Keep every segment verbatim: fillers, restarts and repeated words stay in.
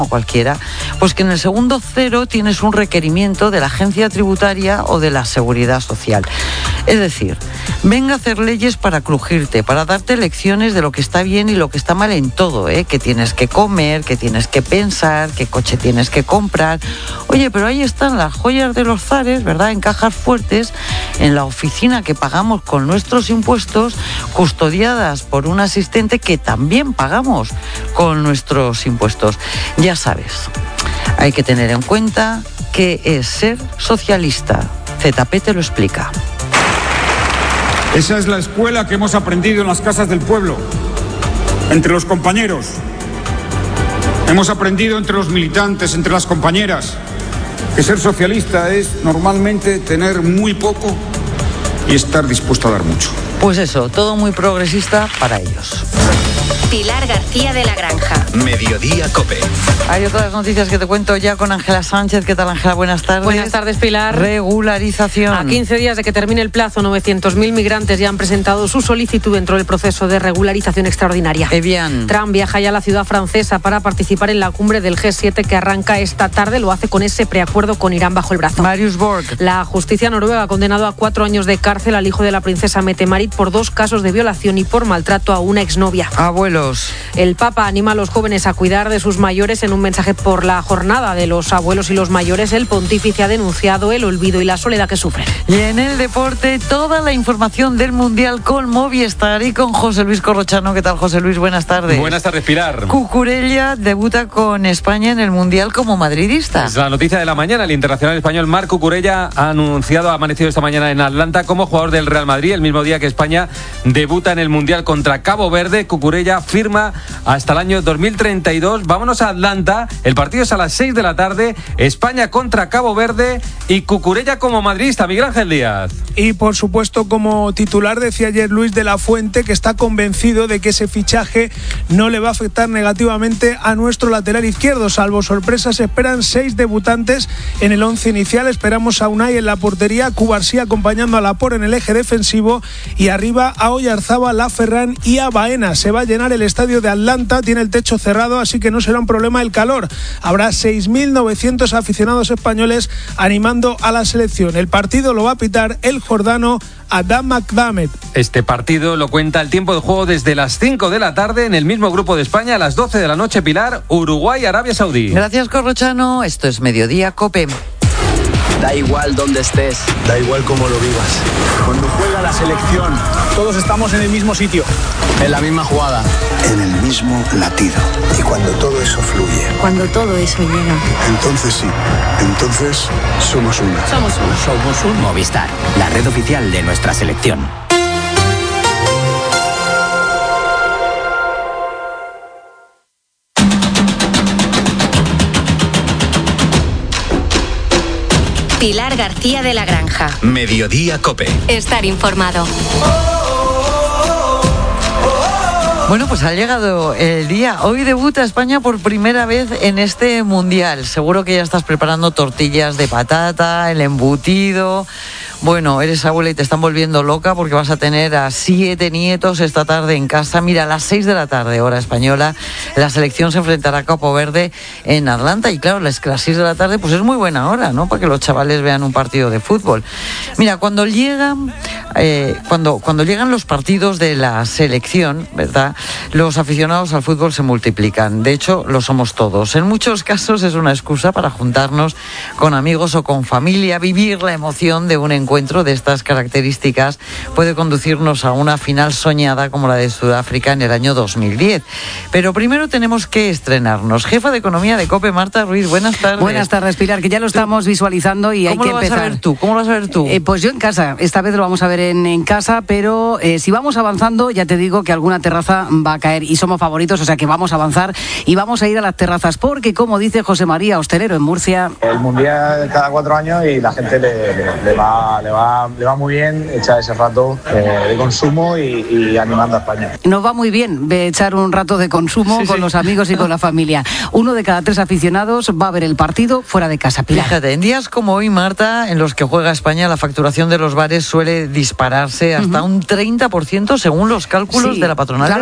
cualquiera, pues que en el segundo cero tienes un requerimiento de la agencia tributaria o de la seguridad social. Es decir, venga a hacer leyes para crujirte, para darte lecciones de lo que está bien y lo que está mal en todo, ¿eh? Que tienes que comer, que tienes que pensar, qué coche tienes que comprar. Oye, pero ahí están las joyas de los zares, ¿verdad? En cajas fuertes, en la oficina que pagamos con nuestros impuestos, custodiadas por un asistente que también pagamos con nuestros impuestos. Ya sabes, hay que tener en cuenta qué es ser socialista. Z P te lo explica. Esa es la escuela que hemos aprendido en las casas del pueblo, entre los compañeros. Hemos aprendido entre los militantes, entre las compañeras, que ser socialista es normalmente tener muy poco y estar dispuesto a dar mucho. Pues eso, todo muy progresista para ellos. Pilar García de la Granja. Mediodía COPE. Hay otras noticias que te cuento ya con Ángela Sánchez. ¿Qué tal, Ángela? Buenas tardes. Buenas tardes, Pilar. Regularización. A quince días de que termine el plazo, novecientos mil migrantes ya han presentado su solicitud dentro del proceso de regularización extraordinaria. Eh bien. Trump viaja ya a la ciudad francesa para participar en la cumbre del G siete que arranca esta tarde. Lo hace con ese preacuerdo con Irán bajo el brazo. Marius Borg. La justicia noruega ha condenado a cuatro años de cárcel al hijo de la princesa Mette-Marit por dos casos de violación y por maltrato a una exnovia. Abuelos. El Papa anima a los jóvenes a cuidar de sus mayores. En un mensaje por la jornada de los abuelos y los mayores, el pontífice ha denunciado el olvido y la soledad que sufren. Y en el deporte, toda la información del Mundial con Movistar y con José Luis Corrochano. ¿Qué tal, José Luis? Buenas tardes. Buenas tardes, Pilar. Cucurella debuta con España en el Mundial como madridista. Es la noticia de la mañana. El internacional español Marc Cucurella ha anunciado, ha amanecido esta mañana en Atlanta como jugador del Real Madrid, el mismo día que España debuta en el Mundial contra Cabo Verde. Cucurella firma hasta el año dos mil treinta y dos. Vámonos a Atlanta. El partido es a las seis de la tarde. España contra Cabo Verde y Cucurella como madridista. Miguel Ángel Díaz. Y por supuesto, como titular, decía ayer Luis de la Fuente que está convencido de que ese fichaje no le va a afectar negativamente a nuestro lateral izquierdo. Salvo sorpresas, esperan seis debutantes en el once inicial. Esperamos a Unai en la portería, Cubarsí acompañando a Laporte en el eje defensivo y arriba a Oyarzábal, a Ferran y a Baena. Se va a llenar el estadio de Atlanta, tiene el techo cerrado, así que no será un problema el calor. Habrá seis mil novecientos aficionados españoles animando a la selección. El partido lo va a pitar el jordano Adam McDermott. Este partido lo cuenta el tiempo de juego desde las cinco de la tarde en el mismo grupo de España, a las doce de la noche, Pilar, Uruguay, Arabia Saudí. Gracias, Corrochano. Esto es Mediodía COPE. Da igual dónde estés, da igual cómo lo vivas. Cuando juega la selección, todos estamos en el mismo sitio, en la misma jugada, en el mismo latido. Y cuando todo eso fluye, cuando todo eso llega, entonces sí, entonces somos una. Somos uno. Somos un Movistar, la red oficial de nuestra selección. Pilar García de la Granja. Mediodía COPE. Estar informado. Bueno, pues ha llegado el día. Hoy debuta España por primera vez en este Mundial. Seguro que ya estás preparando tortillas de patata, el embutido. Bueno, eres abuela y te están volviendo loca porque vas a tener a siete nietos esta tarde en casa. Mira, a las seis de la tarde, hora española, la selección se enfrentará a Cabo Verde en Atlanta. Y claro, es que a las seis de la tarde pues es muy buena hora, ¿no? Para que los chavales vean un partido de fútbol. Mira, cuando llegan, eh, cuando, cuando llegan los partidos de la selección, ¿verdad? Los aficionados al fútbol se multiplican. De hecho, lo somos todos. En muchos casos es una excusa para juntarnos con amigos o con familia, vivir la emoción de un encuentro. encuentro de estas características puede conducirnos a una final soñada como la de Sudáfrica en el año dos mil diez. Pero primero tenemos que estrenarnos. Jefa de Economía de COPE, Marta Ruiz, buenas tardes. Buenas tardes, Pilar, que ya lo estamos visualizando y hay que empezar. ¿Cómo lo vas a ver tú? ¿Cómo lo vas a ver tú? Eh, pues yo en casa, esta vez lo vamos a ver en, en casa, pero eh, si vamos avanzando, ya te digo que alguna terraza va a caer y somos favoritos, o sea que vamos a avanzar y vamos a ir a las terrazas, porque como dice José María, hostelero en Murcia... El Mundial cada cuatro años y la gente le, le, le va... Le va, le va muy bien echar ese rato eh, de consumo y, y animando a España. Nos va muy bien echar un rato de consumo sí, con sí. los amigos y con la familia. Uno de cada tres aficionados va a ver el partido fuera de casa. Pilar. Fíjate, en días como hoy, Marta, en los que juega España, la facturación de los bares suele dispararse hasta uh-huh. un treinta por ciento según los cálculos sí, de la patronal claro, del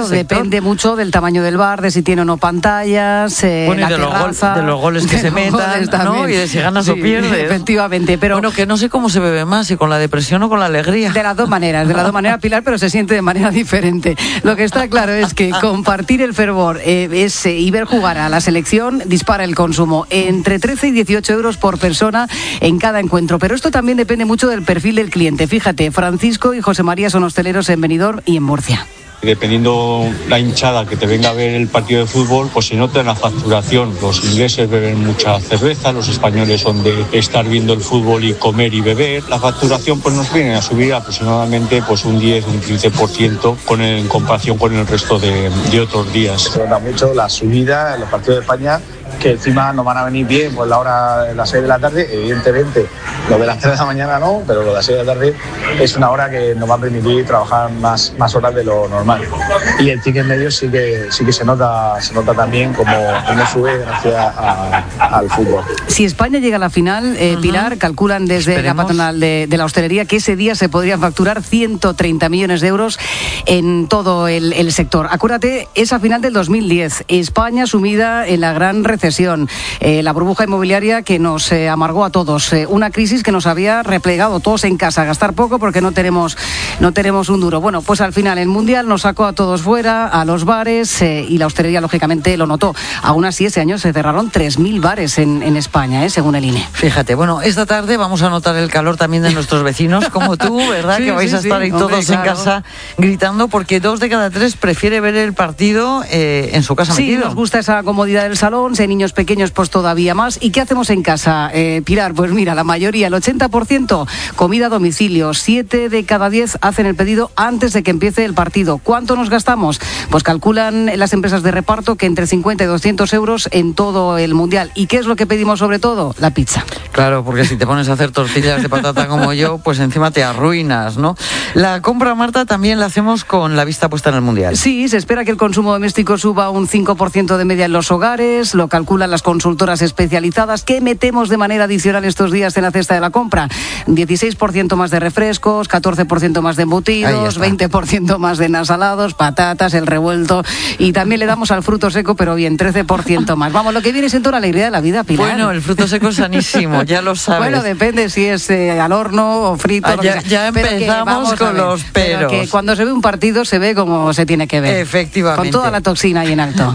depende mucho del tamaño del bar, de si tiene o no pantallas, eh, bueno, y la de, los gol, de los goles que se metan, ¿no? Y de si ganas sí, o pierdes. Efectivamente, pero bueno, que no sé cómo se bebe más, si con la depresión o con la alegría. De las dos maneras, de las dos maneras, Pilar, pero se siente de manera diferente. Lo que está claro es que compartir el fervor eh, es, eh, y ver jugar a la selección dispara el consumo entre trece y dieciocho euros por persona en cada encuentro. Pero esto también depende mucho del perfil del cliente. Fíjate, Francisco y José María son hosteleros en Benidorm y en Murcia. Dependiendo la hinchada que te venga a ver el partido de fútbol, pues se nota en la facturación. Los ingleses beben mucha cerveza, los españoles son de estar viendo el fútbol y comer y beber. La facturación pues nos viene a subir aproximadamente pues un diez, un quince por ciento con el, en comparación con el resto de, de otros días. Se nota mucho la subida en los partidos de España, que encima nos van a venir bien pues la hora, las seis de la tarde, evidentemente lo de las tres de la mañana no, pero lo de las seis de la tarde es una hora que nos va a permitir trabajar más, más horas de lo normal. Y el ticket medio sí que sí que se nota, se nota también como, como sube gracias a, a, al fútbol. Si España llega a la final, eh, uh-huh. Pilar, calculan desde Esperemos. la patronal de, de la hostelería que ese día se podrían facturar ciento treinta millones de euros en todo el, el sector. Acuérdate, esa final del dos mil diez, España sumida en la gran recesión, eh, la burbuja inmobiliaria que nos eh, amargó a todos, eh, una crisis que nos había replegado todos en casa, a gastar poco porque no tenemos, no tenemos un duro. Bueno, pues al final el Mundial nos sacó a todos fuera, a los bares, eh, y la hostelería lógicamente lo notó. Aún así, ese año se cerraron tres mil bares en, en España, eh, según el I N E. Fíjate, bueno, esta tarde vamos a notar el calor también de nuestros vecinos, como tú, ¿verdad? Sí, que vais sí, a estar sí. ahí Hombre, todos claro. en casa gritando, porque dos de cada tres prefiere ver el partido eh, en su casa Sí, metido. nos gusta esa comodidad del salón, si hay niños pequeños, pues todavía más. ¿Y qué hacemos en casa, eh, Pilar? Pues mira, la mayoría, el ochenta por ciento, comida a domicilio. siete de cada diez hacen el pedido antes de que empiece el partido. ¿Cuánto nos gastamos? Pues calculan las empresas de reparto que entre cincuenta y doscientos euros en todo el Mundial. ¿Y qué es lo que pedimos sobre todo? La pizza. Claro, porque si te pones a hacer tortillas de patata como yo, pues encima te arruinas, ¿no? La compra, Marta, también la hacemos con la vista puesta en el Mundial. Sí, se espera que el consumo doméstico suba un cinco por ciento de media en los hogares, lo calculan las consultoras especializadas. ¿Qué metemos de manera adicional estos días en la cesta de la compra? dieciséis por ciento más de refrescos, catorce por ciento más de embutidos, veinte por ciento más de ensalados, patatas, el revuelto, y también le damos al fruto seco, pero bien, trece por ciento más. Vamos, lo que viene siendo la alegría de la vida, Pilar. Bueno, el fruto seco es sanísimo, ya lo sabes. Bueno, depende si es eh, al horno o frito. Ah, lo ya, que sea. ya empezamos con ver, los peros. Pero que cuando se ve un partido se ve como se tiene que ver. Efectivamente. Con toda la toxina ahí en alto.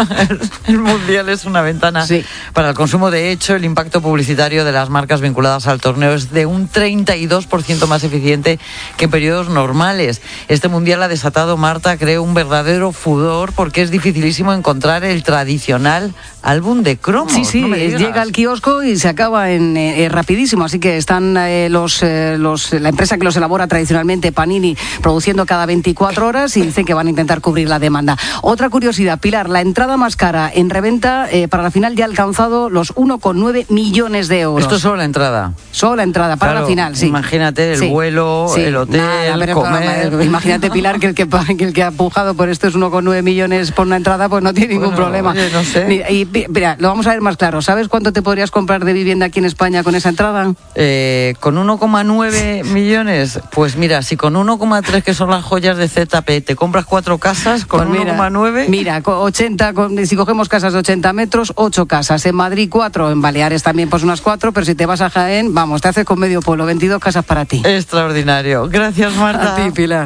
El Mundial es una ventana sí. para el consumo. De hecho, el impacto publicitario de las marcas vinculadas al torneo es de un treinta y dos por ciento más eficiente que en periodos normales. Este Mundial ha desatado, Marta, creo, un verdadero furor porque es dificilísimo encontrar el tradicional álbum de cromos. Sí, sí, no llega al kiosco y se acaba en eh, rapidísimo. Así que están eh, los, eh, los la empresa que los elabora tradicionalmente, Panini, produciendo cada veinticuatro horas y dicen que van a intentar cubrir la demanda. Otra curiosidad, Pilar, la entrada más cara en reventa eh, para la final ya ha alcanzado los uno coma nueve millones de euros. Esto es solo la entrada. Solo la entrada para claro, la final, sí. Imagínate el sí. vuelo, sí. el hotel, Nada, pero comer. No, imagínate, Pilar, que el que, que el que ha pujado por esto es uno coma nueve millones por una entrada, pues no tiene ningún bueno, problema. Oye, no sé. Mira, y, mira, lo vamos a ver más claro. ¿Sabes cuánto te podrías comprar de vivienda aquí en España con esa entrada? Eh, con uno coma nueve millones, pues mira, si con uno coma tres, que son las joyas de Z P, te compras cuatro casas con pues uno coma nueve. Mira, ochenta, si cogemos casas de ochenta metros, ocho casas. En Madrid, cuatro. En Baleares también, pues unas cuatro. Pero si te vas a Jaén, vamos, te haces con medio pueblo. veintidós casas para ti. Extraordinario. Gracias, Marta. A ti, Pilar.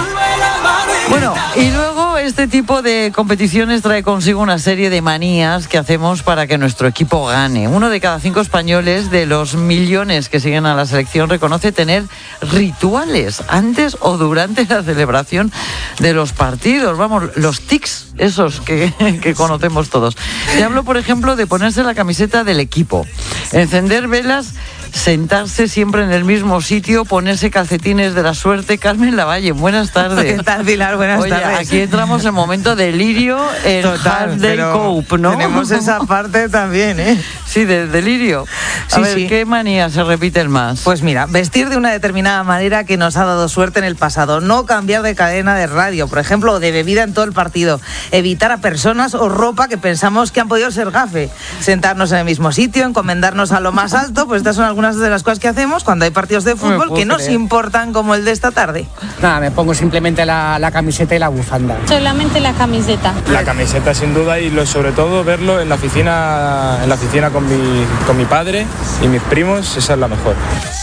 Bueno, y luego este tipo de competiciones trae consigo una serie de manías que hacemos para que nuestro equipo gane. Uno de cada cinco españoles de los millones que siguen a la selección reconoce tener rituales antes o durante la celebración de los partidos. Vamos, los tics, esos que, que conocemos todos. Te hablo, por ejemplo, de ponerse la camiseta del equipo, encender velas, sentarse siempre en el mismo sitio, ponerse calcetines de la suerte. Carmen Lavalle, buenas tardes. ¿Qué tal, Pilar? Buenas Oye, tardes. aquí entramos en momento delirio en Total, Half Day Cope, ¿no? Tenemos esa parte también, ¿eh? Sí, de delirio. A sí, ver, sí. ¿qué manía se repiten más? Pues mira, vestir de una determinada manera que nos ha dado suerte en el pasado. No cambiar de cadena de radio, por ejemplo, o de bebida en todo el partido. Evitar a personas o ropa que pensamos que han podido ser gafe. Sentarnos en el mismo sitio, encomendarnos a lo más alto, pues estas son algunas algunas de las cosas que hacemos cuando hay partidos de fútbol no que nos creer. importan como el de esta tarde. Nada, me pongo simplemente la, la camiseta y la bufanda. Solamente la camiseta. La camiseta sin duda, y lo, sobre todo verlo en la oficina, en la oficina con mi, con mi padre y mis primos, esa es la mejor.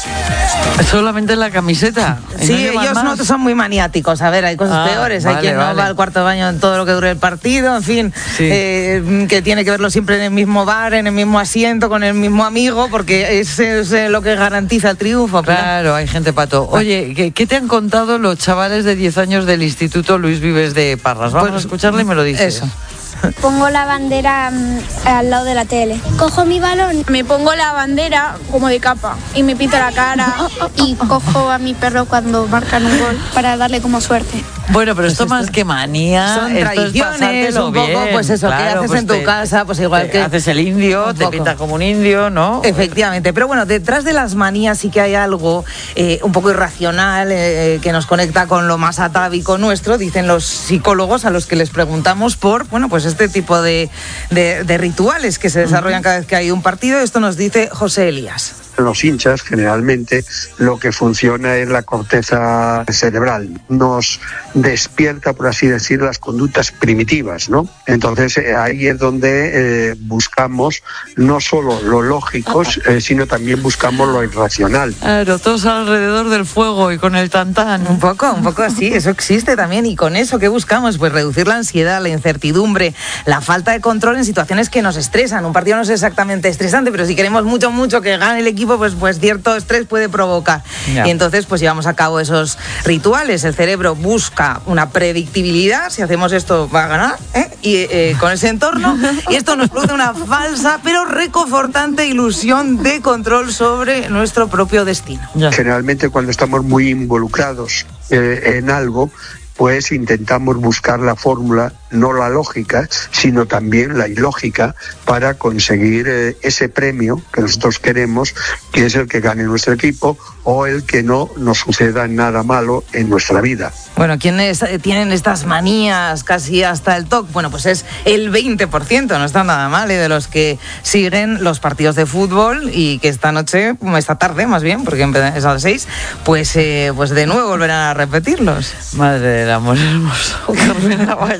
Solamente la camiseta. Sí, no ellos no son muy maniáticos. A ver, hay cosas ah, peores. Hay vale, quien vale. no va al cuarto de baño en todo lo que dure el partido, en fin, sí. eh, que tiene que verlo siempre en el mismo bar, en el mismo asiento, con el mismo amigo, porque es, es lo que garantiza el triunfo. Claro, hay gente pato. Oye, ¿qué, ¿qué te han contado los chavales de diez años del Instituto Luis Vives de Parras? Vamos pues, a escucharle y me lo dices. Eso. Pongo la bandera um, al lado de la tele. Cojo mi balón. Me pongo la bandera como de capa y me pinto la cara y cojo a mi perro cuando marcan un gol para darle como suerte. Bueno, pero esto más que manía, son tradiciones, un poco, bien. Pues eso, claro, que haces pues en tu te, casa, pues igual que haces el indio, te pintas como un indio, ¿no? Efectivamente, pero bueno, detrás de las manías sí que hay algo eh, un poco irracional eh, que nos conecta con lo más atávico nuestro, dicen los psicólogos a los que les preguntamos por, bueno, pues este tipo de, de, de rituales que se desarrollan cada vez que hay un partido. Esto nos dice José Elías. Los hinchas, generalmente, lo que funciona es la corteza cerebral. Nos despierta, por así decir, las conductas primitivas, ¿no? Entonces, eh, ahí es donde eh, buscamos no solo lo lógico, eh, sino también buscamos lo irracional. Claro, todos alrededor del fuego y con el tantán. Un poco, un poco así, eso existe también. Y con eso, ¿qué buscamos? Pues reducir la ansiedad, la incertidumbre, la falta de control en situaciones que nos estresan. Un partido no es exactamente estresante, pero si queremos mucho, mucho que gane el equipo, Pues, pues cierto estrés puede provocar. Yeah. Y entonces pues llevamos a cabo esos rituales. El cerebro busca una predictibilidad. Si hacemos esto va a ganar, ¿eh? Y eh, con ese entorno. Y esto nos produce una falsa pero reconfortante ilusión de control sobre nuestro propio destino. Yeah. Generalmente cuando estamos muy involucrados eh, en algo, pues intentamos buscar la fórmula, no la lógica, sino también la ilógica, para conseguir eh, ese premio que nosotros queremos, que es el que gane nuestro equipo o el que no nos suceda nada malo en nuestra vida. Bueno, ¿quiénes tienen estas manías casi hasta el toque? Bueno, pues es el veinte por ciento, no está nada mal, ¿eh? De los que siguen los partidos de fútbol y que esta noche, esta tarde más bien, porque es a las seis, pues, eh, pues de nuevo volverán a repetirlos. Madre del amor hermoso, Carmen Lavalle.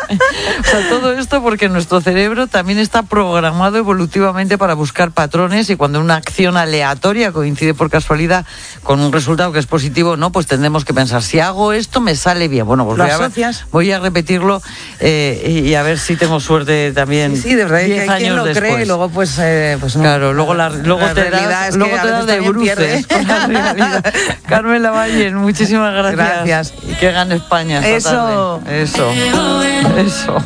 O sea, todo esto porque nuestro cerebro también está programado evolutivamente para buscar patrones, y cuando una acción aleatoria coincide por casualidad con un resultado que es positivo, no, pues tendremos que pensar, si hago esto me sale bien. Bueno, pues voy a, voy a repetirlo eh, y a ver si tengo suerte también. Sí, sí, de verdad que hay quien lo después. cree y luego pues, eh, pues no. Claro, luego, la, luego la te das, es luego te das de bruces. Carmen Lavalle, muchísimas gracias. Gracias. Y que gane España esta Eso. tarde. Eso. Eso.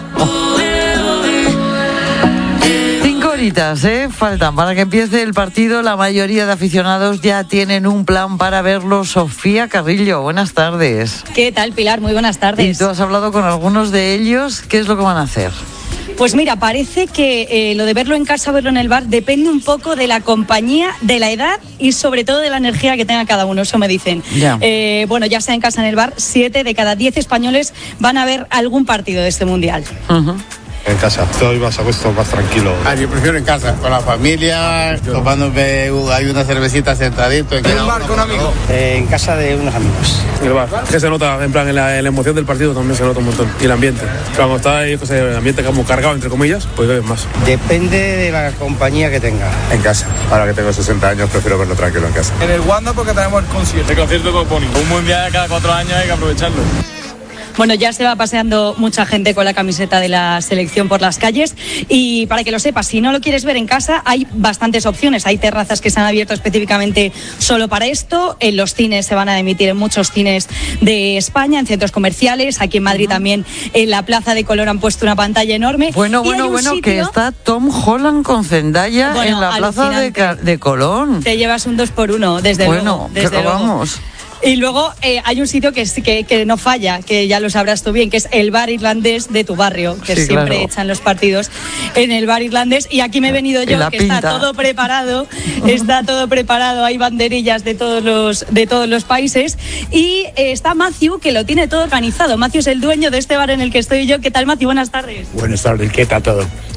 Cinco horitas, ¿eh? Faltan para que empiece el partido. La mayoría de aficionados ya tienen un plan para verlo. Sofía Carrillo, buenas tardes. ¿Qué tal, Pilar? Muy buenas tardes. ¿Y tú has hablado con algunos de ellos? ¿Qué es lo que van a hacer? Pues mira, parece que eh, lo de verlo en casa, verlo en el bar, depende un poco de la compañía, de la edad y sobre todo de la energía que tenga cada uno, eso me dicen. Yeah. Eh, bueno, ya sea en casa o en el bar, siete de cada diez españoles van a ver algún partido de este Mundial. Uh-huh. En casa, estoy más a gusto, más tranquilo. Ah, yo prefiero en casa, con la familia, tomándome hay una cervecita sentadito. ¿En un bar con amigos? Eh, en casa de unos amigos. En el bar, que se nota, en plan, en la, en la emoción del partido también se nota un montón. Y el ambiente. Cuando está ahí, pues, el ambiente como cargado, entre comillas, pues ves más. Depende de la compañía que tenga. En casa. Ahora que tengo sesenta años, prefiero verlo tranquilo en casa. En el Wanda porque tenemos el concierto. El concierto con Pony. Un mundial cada cuatro años hay que aprovecharlo. Bueno, ya se va paseando mucha gente con la camiseta de la selección por las calles, y para que lo sepas, si no lo quieres ver en casa, hay bastantes opciones. Hay terrazas que se han abierto específicamente solo para esto. En los cines se van a emitir en muchos cines de España, en centros comerciales. Aquí en Madrid uh-huh. también en la Plaza de Colón han puesto una pantalla enorme. Bueno, bueno, bueno, sitio... que está Tom Holland con Zendaya bueno, en la Plaza de, de Colón. Te llevas un dos por uno, desde bueno, luego. Desde pero luego. Vamos. Y luego eh, hay un sitio que, que, que no falla, que ya lo sabrás tú bien, que es el bar irlandés de tu barrio, que sí, siempre claro. echan los partidos en el bar irlandés. Y aquí me he venido yo, que pinta. está todo preparado, está todo preparado, hay banderillas de todos los, de todos los países. Y eh, está Matthew, que lo tiene todo organizado. Matthew es el dueño de este bar en el que estoy yo. ¿Qué tal, Matthew? Buenas tardes. Buenas tardes, ¿qué tal todo?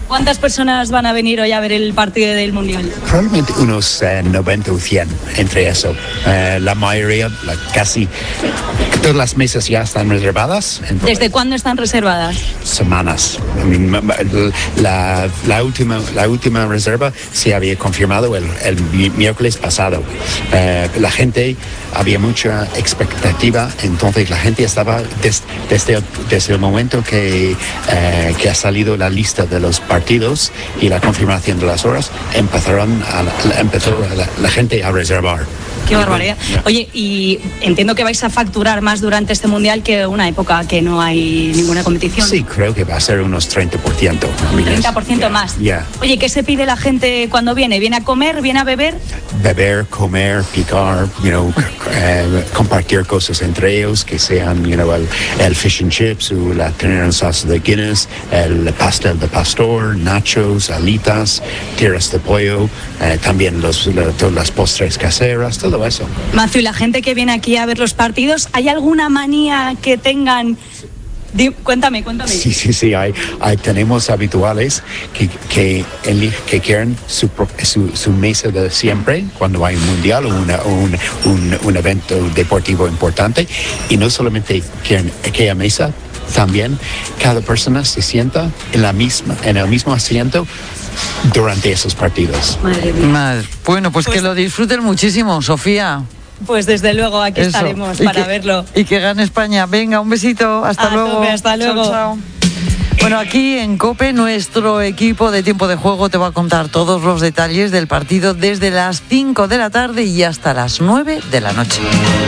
¿Cuántas personas van a venir hoy a ver el partido del Mundial? Probablemente unos eh, noventa o cien entre eso. Eh, la mayoría, la, casi todas las mesas ya están reservadas. ¿Desde cuándo están reservadas? Semanas. I mean, la, la, última, la última reserva se había confirmado el, el miércoles pasado. Eh, la gente, había mucha expectativa, entonces la gente estaba des, desde, desde el momento que, eh, que ha salido la lista de los partidos y la confirmación de las horas, empezaron a, empezó la, la gente a reservar. Qué barbaridad. Oye, y entiendo que vais a facturar más durante este Mundial que una época que no hay ninguna competición. Sí, creo que va a ser unos treinta por ciento. treinta por ciento más. Yeah. Oye, ¿qué se pide la gente cuando viene? ¿Viene a comer? ¿Viene a beber? Beber, comer, picar, you know, eh, compartir cosas entre ellos, que sean, you know, el, el fish and chips o la tener en salsa de Guinness, el pastel de pastor, nachos, alitas, tiras de pollo, eh, también los, la, todas las postres caseras, todo eso. Macio, ¿y la gente que viene aquí a ver los partidos, hay alguna manía que tengan? Di, cuéntame, cuéntame. Sí, sí, sí, hay, hay tenemos habituales que, que, que quieren su, su, su mesa de siempre cuando hay un mundial o una, un, un, un evento deportivo importante, y no solamente quieren aquella mesa, también cada persona se sienta en, la misma, en el mismo asiento durante esos partidos. Madre mía. Madre. Bueno, pues, pues que lo disfruten muchísimo, Sofía. Pues desde luego aquí Eso. estaremos para que, verlo. Y que gane España. Venga, un besito. Hasta A luego. Tope, hasta luego. Chao, chao. Bueno, aquí en COPE nuestro equipo de Tiempo de Juego te va a contar todos los detalles del partido desde las cinco de la tarde y hasta las nueve de la noche.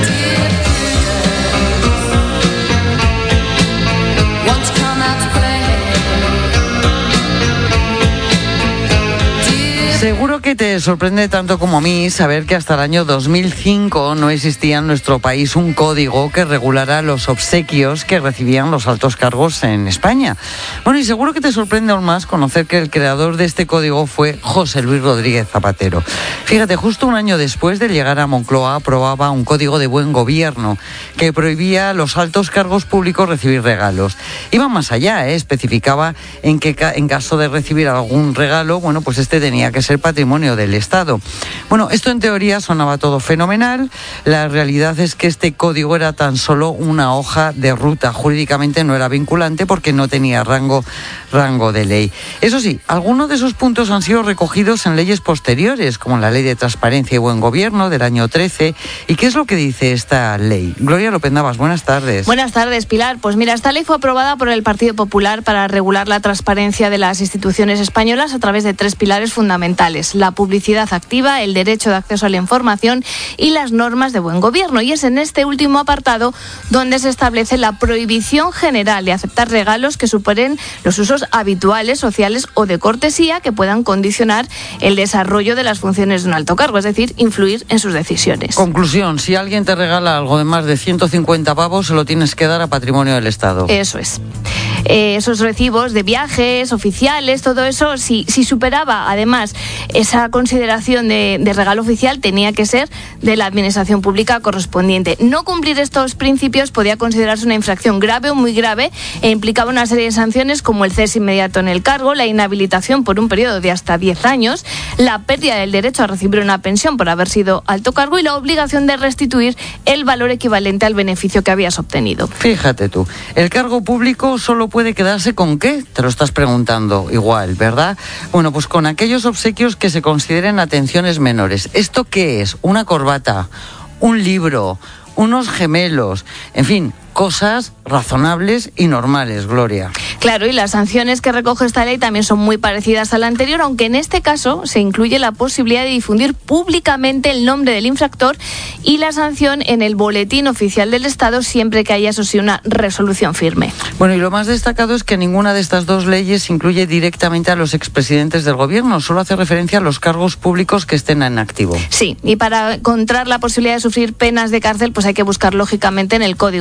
Seguro que te sorprende tanto como a mí saber que hasta el año dos mil cinco no existía en nuestro país un código que regulara los obsequios que recibían los altos cargos en España. Bueno, y seguro que te sorprende aún más conocer que el creador de este código fue José Luis Rodríguez Zapatero. Fíjate, justo un año después de llegar a Moncloa aprobaba un código de buen gobierno que prohibía a los altos cargos públicos recibir regalos. Iba más allá, ¿eh? Especificaba en que en caso de recibir algún regalo, bueno, pues este tenía que ser patrimonio del Estado. Bueno, esto en teoría sonaba todo fenomenal. La realidad es que este código era tan solo una hoja de ruta. Jurídicamente no era vinculante porque no tenía rango, rango de ley. Eso sí, algunos de esos puntos han sido recogidos en leyes posteriores, como la Ley de Transparencia y Buen Gobierno del año trece. ¿Y qué es lo que dice esta ley? Gloria López Navas, buenas tardes. Buenas tardes, Pilar. Pues mira, esta ley fue aprobada por el Partido Popular para regular la transparencia de las instituciones españolas a través de tres pilares fundamentales: la publicidad activa, el derecho de acceso a la información y las normas de buen gobierno. Y es en este último apartado donde se establece la prohibición general de aceptar regalos que superen los usos habituales, sociales o de cortesía que puedan condicionar el desarrollo de las funciones de un alto cargo, es decir, influir en sus decisiones. Conclusión: si alguien te regala algo de más de ciento cincuenta pavos, se lo tienes que dar a patrimonio del Estado. Eso es. Eh, esos recibos de viajes, oficiales, todo eso, si, si superaba además esa consideración de, de regalo oficial, tenía que ser de la administración pública correspondiente. No cumplir estos principios podía considerarse una infracción grave o muy grave e implicaba una serie de sanciones como el cese inmediato en el cargo, la inhabilitación por un periodo de hasta diez años, la pérdida del derecho a recibir una pensión por haber sido alto cargo y la obligación de restituir el valor equivalente al beneficio que habías obtenido. Fíjate tú, el cargo público solo puede quedarse ¿con qué? Te lo estás preguntando igual, ¿verdad? Bueno, pues con aquellos obsequios que se consideren atenciones menores. ¿Esto qué es? Una corbata, un libro, unos gemelos, en fin, cosas razonables y normales, Gloria. Claro, y las sanciones que recoge esta ley también son muy parecidas a la anterior, aunque en este caso se incluye la posibilidad de difundir públicamente el nombre del infractor y la sanción en el boletín oficial del Estado siempre que haya, eso sí, una resolución firme. Bueno, y lo más destacado es que ninguna de estas dos leyes incluye directamente a los expresidentes del gobierno, solo hace referencia a los cargos públicos que estén en activo. Sí, y para encontrar la posibilidad de sufrir penas de cárcel, pues hay que buscar lógicamente en el Código Penal.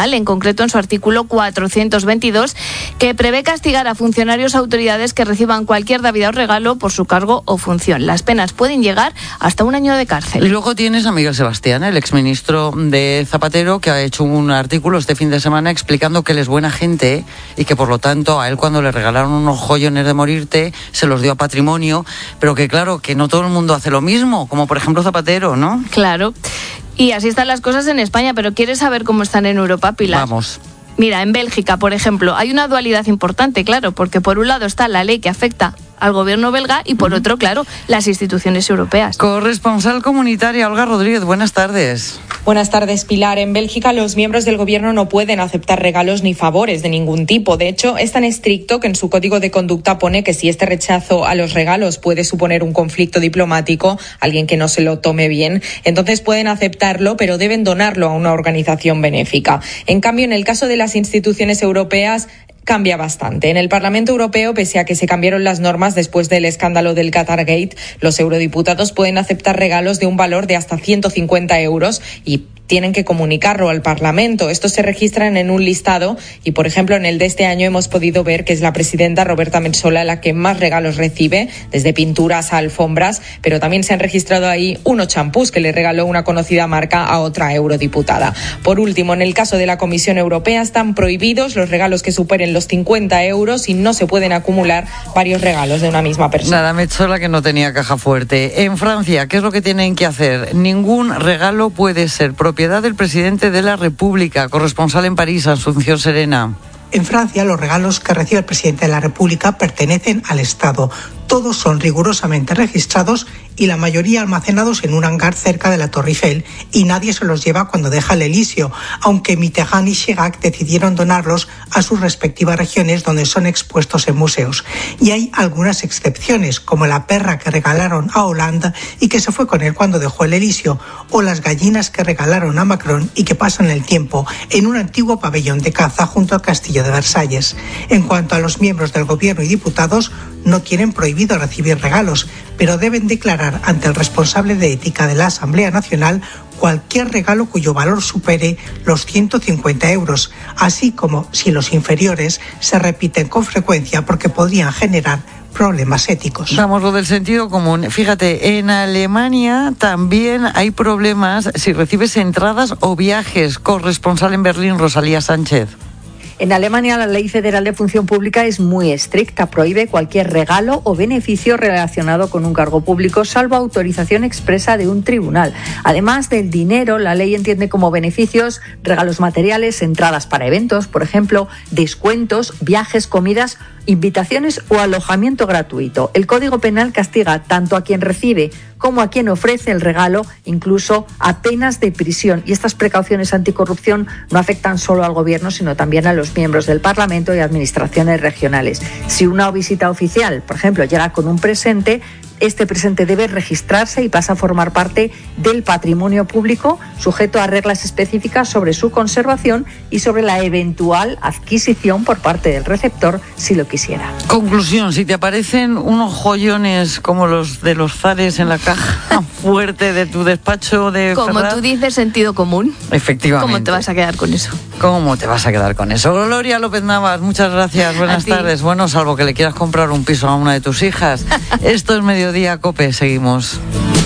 Penal, en concreto en su artículo cuatrocientos veintidós, que prevé castigar a funcionarios o autoridades que reciban cualquier dádiva o regalo por su cargo o función. Las penas pueden llegar hasta un año de cárcel. Y luego tienes a Miguel Sebastián, el exministro de Zapatero, que ha hecho un artículo este fin de semana explicando que él es buena gente y que por lo tanto a él cuando le regalaron unos joyones de morirte se los dio a patrimonio, pero que claro, que no todo el mundo hace lo mismo, como por ejemplo Zapatero, ¿no? Claro. Y así están las cosas en España, pero ¿quieres saber cómo están en Europa, Pilar? Vamos. Mira, en Bélgica, por ejemplo, hay una dualidad importante, claro, porque por un lado está la ley que afecta al gobierno belga y por otro, claro, las instituciones europeas. Corresponsal comunitaria Olga Rodríguez, buenas tardes. Buenas tardes, Pilar. En Bélgica los miembros del gobierno no pueden aceptar regalos ni favores de ningún tipo. De hecho, es tan estricto que en su código de conducta pone que si este rechazo a los regalos puede suponer un conflicto diplomático, alguien que no se lo tome bien, entonces pueden aceptarlo, pero deben donarlo a una organización benéfica. En cambio, en el caso de las instituciones europeas, cambia bastante. En el Parlamento Europeo, pese a que se cambiaron las normas después del escándalo del Qatargate, los eurodiputados pueden aceptar regalos de un valor de hasta ciento cincuenta euros y tienen que comunicarlo al Parlamento. Estos se registran en un listado y, por ejemplo, en el de este año hemos podido ver que es la presidenta Roberta Metsola la que más regalos recibe, desde pinturas a alfombras, pero también se han registrado ahí unos champús que le regaló una conocida marca a otra eurodiputada. Por último, en el caso de la Comisión Europea están prohibidos los regalos que superen los cincuenta euros y no se pueden acumular varios regalos de una misma persona. Nada, Metsola que no tenía caja fuerte. En Francia, ¿qué es lo que tienen que hacer? Ningún regalo puede ser propiedad del presidente de la República. Corresponsal en París, Asunción Serena. En Francia, los regalos que recibe el presidente de la República pertenecen al Estado. Todos son rigurosamente registrados y la mayoría almacenados en un hangar cerca de la Torre Eiffel, y nadie se los lleva cuando deja el Elíseo, aunque Mitterrand y Chirac decidieron donarlos a sus respectivas regiones donde son expuestos en museos. Y hay algunas excepciones, como la perra que regalaron a Hollande y que se fue con él cuando dejó el Elíseo, o las gallinas que regalaron a Macron y que pasan el tiempo en un antiguo pabellón de caza junto al castillo de Versalles. En cuanto a los miembros del gobierno y diputados, no tienen prohibido recibir regalos, pero deben declarar ante el responsable de ética de la Asamblea Nacional cualquier regalo cuyo valor supere los ciento cincuenta euros, así como si los inferiores se repiten con frecuencia porque podrían generar problemas éticos. Vamos, lo del sentido común. Fíjate, en Alemania también hay problemas si recibes entradas o viajes. Corresponsal en Berlín, Rosalía Sánchez. En Alemania la Ley Federal de Función Pública es muy estricta, prohíbe cualquier regalo o beneficio relacionado con un cargo público, salvo autorización expresa de un tribunal. Además del dinero, la ley entiende como beneficios regalos materiales, entradas para eventos, por ejemplo, descuentos, viajes, comidas, invitaciones o alojamiento gratuito. El Código Penal castiga tanto a quien recibe como a quien ofrece el regalo, incluso a penas de prisión. Y estas precauciones anticorrupción no afectan solo al gobierno, sino también a los miembros del Parlamento y administraciones regionales. Si una visita oficial, por ejemplo, llega con un presente, este presente debe registrarse y pasa a formar parte del patrimonio público, sujeto a reglas específicas sobre su conservación y sobre la eventual adquisición por parte del receptor, si lo quisiera. Conclusión, si te aparecen unos joyones como los de los zares en la caja fuerte de tu despacho de Como Ferraz, tú dices, sentido común. Efectivamente. ¿Cómo te vas a quedar con eso? ¿Cómo te vas a quedar con eso? Gloria López Navas, muchas gracias, buenas tardes. Bueno, salvo que le quieras comprar un piso a una de tus hijas. Esto es Mediodía Cope, seguimos.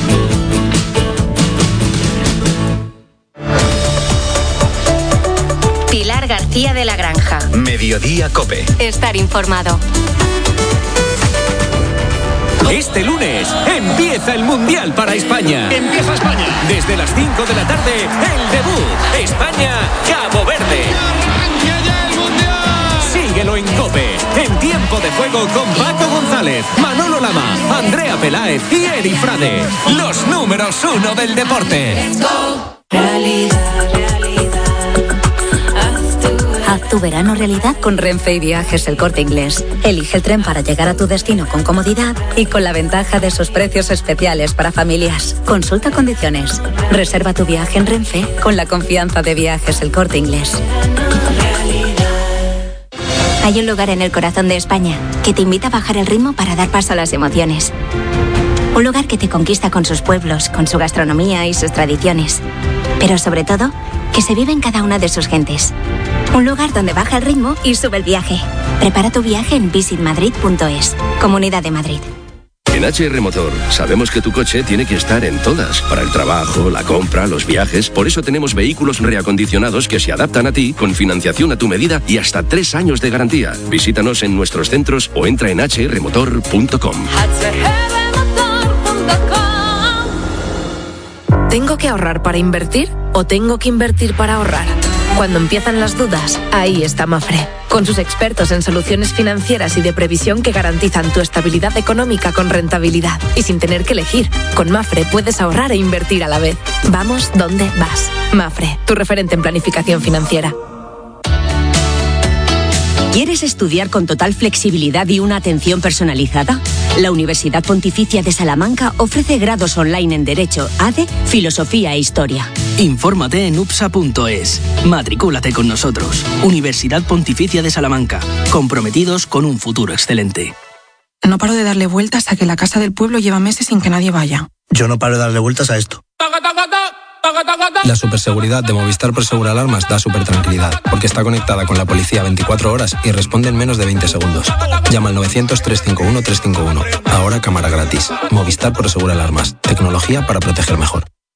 Pilar García de la Granja. Mediodía Cope. Estar informado. Este lunes empieza el Mundial para España. Empieza España. Desde las cinco de la tarde, el debut. España-Cabo Verde. ¡Arranca ya el Mundial! Síguelo en COPE. En tiempo de juego con Paco González, Manolo Lama, Andrea Peláez y Eri Frade. Los números uno del deporte. Let's go. Realidad, realidad. Haz tu verano realidad con Renfe y Viajes El Corte Inglés. Elige el tren para llegar a tu destino con comodidad y con la ventaja de sus precios especiales para familias. Consulta condiciones. Reserva tu viaje en Renfe con la confianza de Viajes El Corte Inglés. Hay un lugar en el corazón de España que te invita a bajar el ritmo para dar paso a las emociones. Un lugar que te conquista con sus pueblos, con su gastronomía y sus tradiciones. Pero sobre todo, que se vive en cada una de sus gentes. Un lugar donde baja el ritmo y sube el viaje. Prepara tu viaje en visit madrid punto es. Comunidad de Madrid. En H R Motor sabemos que tu coche tiene que estar en todas, para el trabajo, la compra, los viajes. Por eso tenemos vehículos reacondicionados que se adaptan a ti, con financiación a tu medida y hasta tres años de garantía. Visítanos en nuestros centros o entra en h r motor punto com. ¿Tengo que ahorrar para invertir o tengo que invertir para ahorrar? Cuando empiezan las dudas, ahí está Mafre, con sus expertos en soluciones financieras y de previsión que garantizan tu estabilidad económica con rentabilidad y sin tener que elegir. Con Mafre puedes ahorrar e invertir a la vez. Vamos donde vas. Mafre, tu referente en planificación financiera. ¿Quieres estudiar con total flexibilidad y una atención personalizada? La Universidad Pontificia de Salamanca ofrece grados online en Derecho, A D E, Filosofía e Historia. Infórmate en upsa punto es. Matricúlate con nosotros. Universidad Pontificia de Salamanca. Comprometidos con un futuro excelente. No paro de darle vueltas a que la casa del pueblo lleva meses sin que nadie vaya. Yo no paro de darle vueltas a esto. La superseguridad de Movistar Prosegur Alarmas da súper tranquilidad, porque está conectada con la policía veinticuatro horas y responde en menos de veinte segundos. Llama al novecientos, trescientos cincuenta y uno, trescientos cincuenta y uno. Ahora cámara gratis. Movistar Prosegur Alarmas. Tecnología para proteger mejor.